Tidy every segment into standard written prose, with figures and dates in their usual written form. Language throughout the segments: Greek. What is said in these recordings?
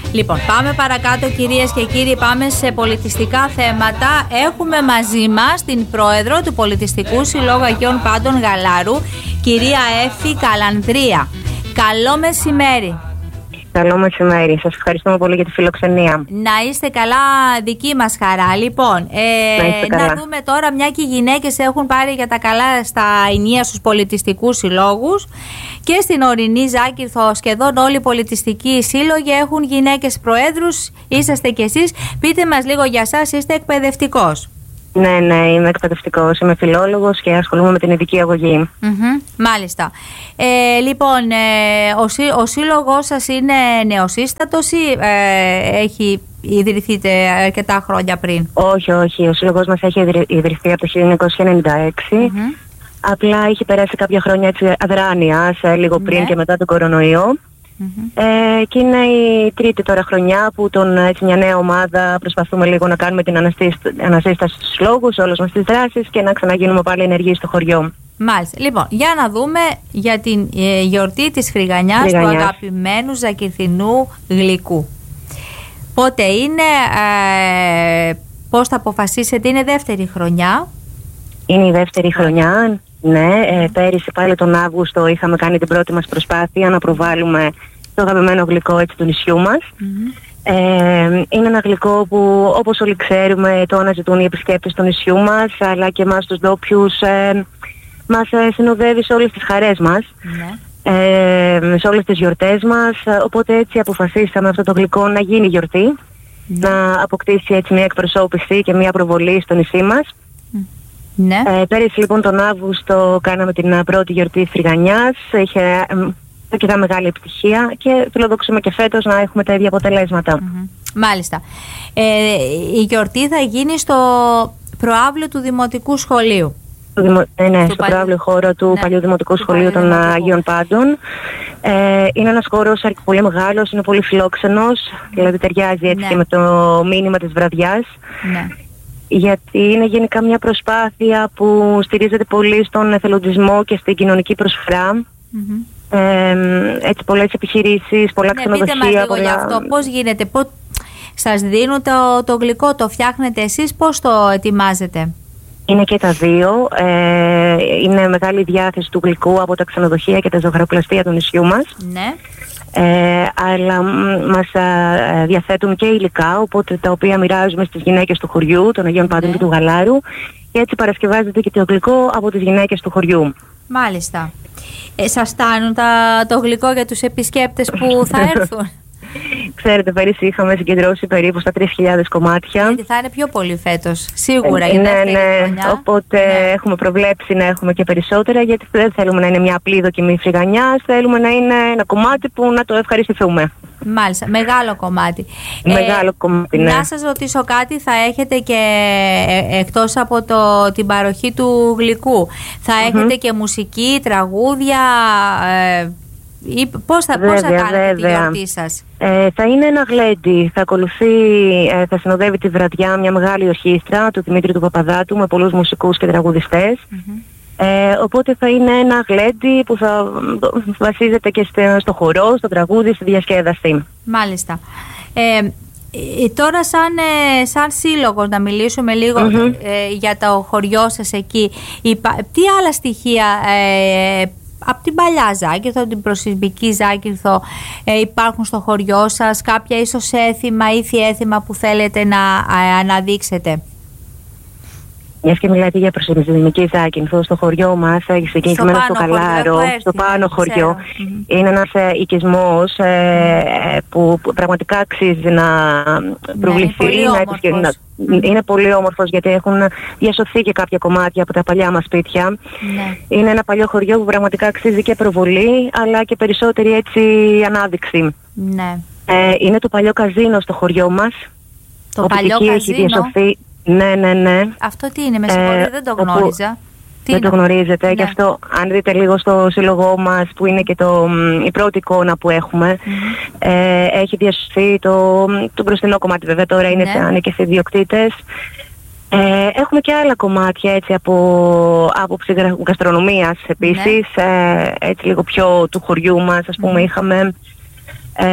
Λοιπόν, πάμε παρακάτω κυρίες και κύριοι, πάμε σε πολιτιστικά θέματα. Έχουμε μαζί μας την πρόεδρο του Πολιτιστικού Συλλόγου Αγίων Πάντων Γαλάρου, κυρία Εύη Καλανδρία. Καλό μεσημέρι. Καλό μεσημέρι. Σας ευχαριστούμε πολύ για τη φιλοξενία. Να είστε καλά, δική μας χαρά. Λοιπόν, να δούμε τώρα, μια και οι γυναίκες έχουν πάρει για τα καλά στα ενία στους πολιτιστικούς συλλόγους και στην Ορεινή Ζάκυνθο σχεδόν όλοι οι πολιτιστικοί σύλλογοι έχουν γυναίκες προέδρους, είσαστε κι εσείς. Πείτε μας λίγο για εσάς, είστε εκπαιδευτικός. Ναι, είμαι εκπαιδευτικός, είμαι φιλόλογος και ασχολούμαι με την ειδική αγωγή. Μάλιστα. Λοιπόν, ο σύλλογός σας είναι νεοσύστατος ή έχει ιδρυθείτε αρκετά χρόνια πριν? Όχι, ο σύλλογος μας έχει ιδρυθεί από το 1996. Απλά έχει περάσει κάποια χρόνια έτσι αδράνεια, λίγο πριν και μετά τον κορονοϊό. Και είναι η τρίτη τώρα χρονιά που μια νέα ομάδα προσπαθούμε λίγο να κάνουμε την ανασύσταση στους λόγους, όλες μας τις δράσεις και να ξαναγίνουμε πάλι ενεργοί στο χωριό. Μάλιστα. Λοιπόν, για να δούμε για την γιορτή της Φρυγανιάς, του αγαπημένου ζακυνθινού γλυκού. Πότε είναι, πώς θα αποφασίσετε, είναι δεύτερη χρονιά? Είναι η δεύτερη χρονιά. Ναι, πέρυσι πάλι τον Αύγουστο είχαμε κάνει την πρώτη μας προσπάθεια να προβάλλουμε το αγαπημένο γλυκό έτσι του νησιού μας. Είναι ένα γλυκό που, όπως όλοι ξέρουμε, το αναζητούν οι επισκέπτες του νησιού μας, αλλά και εμάς τους ντόπιους μας συνοδεύει σε όλες τις χαρές μας, σε όλες τις γιορτές μας. Οπότε έτσι αποφασίσαμε αυτό το γλυκό να γίνει γιορτή, να αποκτήσει έτσι μια εκπροσώπηση και μια προβολή στο νησί μας. Πέρυσι λοιπόν τον Αύγουστο κάναμε την πρώτη γιορτή Φρυγανιάς, είχε αρκετά μεγάλη επιτυχία και φιλοδοξούμε και φέτος να έχουμε τα ίδια αποτελέσματα. Μάλιστα. Η γιορτή θα γίνει στο προαύλιο του Δημοτικού Σχολείου. Στο προαύλιο χώρο του παλιού Δημοτικού Σχολείου των Αγίων Πάντων. Είναι ένας χώρος πολύ μεγάλος, είναι πολύ φιλόξενος, δηλαδή ταιριάζει έτσι και με το μήνυμα της βραδιάς. Γιατί είναι γενικά μια προσπάθεια που στηρίζεται πολύ στον εθελοντισμό και στην κοινωνική προσφορά. Έτσι πολλές επιχειρήσεις, πολλά ξενοδοχεία. Πείτε μας λίγο γι' αυτό, πώς γίνεται, σας δίνουν το γλυκό, το φτιάχνετε εσείς, πώς το ετοιμάζετε? Είναι και τα δύο. Είναι μεγάλη διάθεση του γλυκού από τα ξενοδοχεία και τα ζωγραφοπλαστεία του νησιού μας. Αλλά μας διαθέτουν και υλικά, οπότε τα οποία μοιράζουμε στις γυναίκες του χωριού, των Αγίων Πάντων και του Γαλάρου, και έτσι παρασκευάζεται και το γλυκό από τις γυναίκες του χωριού. Μάλιστα. Σας στάνουν το γλυκό για τους επισκέπτες που θα έρθουν? Ξέρετε, πέρυσι είχαμε συγκεντρώσει περίπου στα 3.000 κομμάτια. Γιατί θα είναι πιο πολύ φέτος, σίγουρα. Οπότε έχουμε προβλέψει να έχουμε και περισσότερα, γιατί δεν θέλουμε να είναι μια απλή δοκιμή Φρυγανιάς, θέλουμε να είναι ένα κομμάτι που να το ευχαριστηθούμε. Μάλιστα, μεγάλο κομμάτι. Μεγάλο κομμάτι, ναι. Να σας ρωτήσω κάτι, θα έχετε και εκτός από την παροχή του γλυκού, θα έχετε και μουσική, τραγούδια, πώς θα κάνετε τη γιορτή σας? Θα είναι ένα γλέντι, θα συνοδεύει τη βραδιά μια μεγάλη ορχήστρα του Δημήτρη του Παπαδάτου με πολλούς μουσικούς και τραγουδιστές. Οπότε θα είναι ένα γλέντι που θα βασίζεται και στο χορό, στο τραγούδι, στη διασκέδαση. Μάλιστα. Τώρα σαν σύλλογος να μιλήσουμε λίγο για το χωριό σας εκεί. Τι άλλα στοιχεία από την παλιά Ζάκυνθο, την προσυσμική Ζάκυνθο υπάρχουν στο χωριό σας, κάποια ίσως έθιμα ή έθιμα που θέλετε να αναδείξετε? Μιας και μιλάτε για προσυσμική Ζάκυνθο, στο χωριό μας, συγκεκριμένα στο Γαλάρο, στο πάνω χωριό, είναι ένας οικισμός που πραγματικά αξίζει να προβληθεί. Είναι πολύ όμορφος, γιατί έχουν διασωθεί και κάποια κομμάτια από τα παλιά μας σπίτια. Είναι ένα παλιό χωριό που πραγματικά αξίζει και προβολή, αλλά και περισσότερη έτσι ανάδειξη. Είναι το παλιό καζίνο στο χωριό μας. Το παλιό καζίνο? Έχει διασωθεί. Ναι. Αυτό τι είναι, με συγχωρείτε, δεν το γνώριζα. Δεν το γνωρίζετε, και αυτό αν δείτε λίγο στο σύλλογό μας, που είναι και η πρώτη εικόνα που έχουμε, έχει διασωθεί το μπροστινό κομμάτι, βέβαια τώρα είναι και σε ιδιοκτήτες. Έχουμε και άλλα κομμάτια έτσι από άποψη γαστρονομίας επίσης, έτσι λίγο πιο του χωριού μας, ας πούμε, είχαμε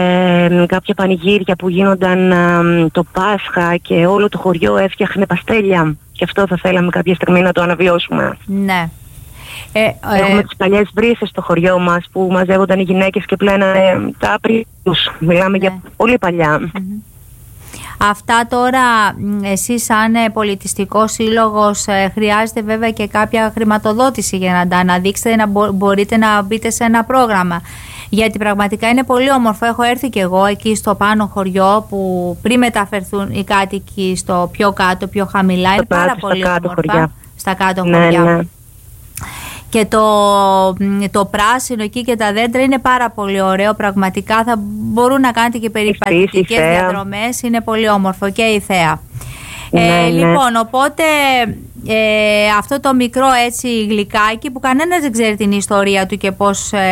κάποια πανηγύρια που γίνονταν το Πάσχα και όλο το χωριό έφτιαχνε παστέλια. Και αυτό θα θέλαμε κάποια στιγμή να το αναβιώσουμε. Ναι. Έχουμε τις παλιές βρύσες στο χωριό μας που μαζεύονταν οι γυναίκες και πλένανε τα άπρη τους. Μιλάμε για πολύ παλιά. Αυτά τώρα εσείς σαν πολιτιστικός σύλλογος χρειάζεται βέβαια και κάποια χρηματοδότηση για να τα αναδείξετε, να μπορείτε να μπείτε σε ένα πρόγραμμα. Γιατί πραγματικά είναι πολύ όμορφο. Έχω έρθει και εγώ εκεί στο πάνω χωριό που πριν μεταφερθούν οι κάτοικοι στο πιο κάτω, πιο χαμηλά. Είναι πάρα πολύ όμορφα. Στα κάτω χωριά. Ναι. Και το πράσινο εκεί και τα δέντρα είναι πάρα πολύ ωραίο. Πραγματικά θα μπορούν να κάνετε και περιπατητικές διαδρομές. Είναι πολύ όμορφο και η θέα. Λοιπόν, οπότε αυτό το μικρό έτσι γλυκάκι που κανένας δεν ξέρει την ιστορία του και πώς